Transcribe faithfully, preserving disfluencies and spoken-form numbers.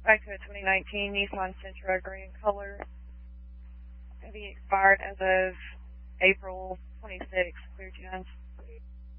back to a twenty nineteen Nissan Sentra gray in color. Going to be expired as of April twenty-sixth, clear chance.